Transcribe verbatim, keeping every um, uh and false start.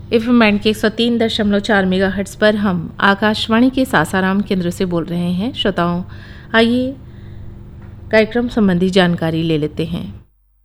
FM band के एक सौ तीन दशमलव चार मेगा हर्ट्ज पर हम आकाशवाणी के सासाराम केंद्र से बोल रहे हैं। श्रोताओं, आइए कार्यक्रम संबंधी जानकारी ले लेते हैं।